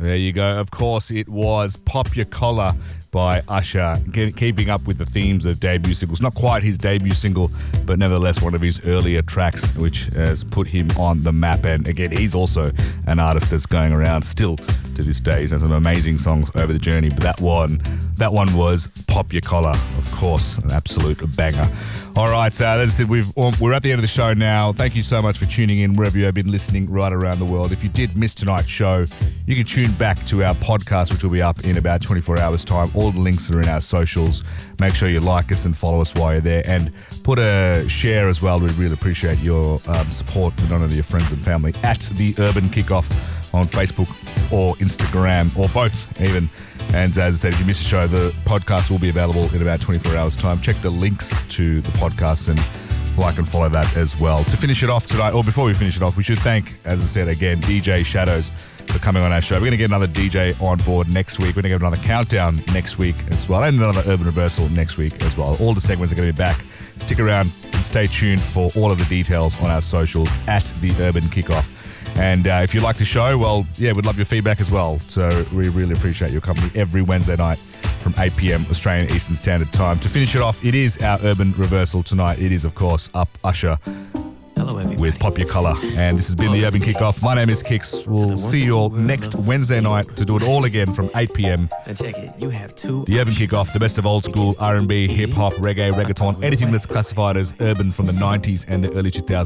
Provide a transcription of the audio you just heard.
There you go. Of course, it was Pop Your Collar by Usher, keeping up with the themes of debut singles. Not quite his debut single, but nevertheless one of his earlier tracks, which has put him on the map. And again, he's also an artist that's going around still to this day. He's had some amazing songs over the journey, but that one was Pop Your Collar, of course, an absolute banger. All right, that's it. We're at the end of the show now. Thank you so much for tuning in wherever you have been listening right around the world. If you did miss tonight's show, you can tune back to our podcast, which will be up in about 24 hours' time. All the links are in our socials. Make sure you like us and follow us while you're there, and put a share as well. We'd really appreciate your support, not only your friends and family, at The Urban Kickoff on Facebook or Instagram, or both even. And as I said, if you miss a show, the podcast will be available in about 24 hours' time. Check the links to the podcast and like and follow that as well. To finish it off tonight, or before we finish it off, we should thank, as I said again, DJ Shadows for coming on our show. We're going to get another DJ on board next week. We're going to get another countdown next week as well, and another Urban Reversal next week as well. All the segments are going to be back. Stick around and stay tuned for all of the details on our socials at The Urban Kickoff. And if you like the show, well, yeah, we'd love your feedback as well. So we really appreciate your company every Wednesday night from 8 p.m. Australian Eastern Standard Time. To finish it off, it is our Urban Reversal tonight. It is, of course, Usher with Pop Your Collar. And this has been The Urban Kickoff. My name is Kix. We'll see you all next Wednesday night to do it all again from 8 p.m. The Urban Kickoff, the best of old school R&B, hip-hop, reggae, reggaeton, anything that's classified as urban from the 90s and the early 2000s.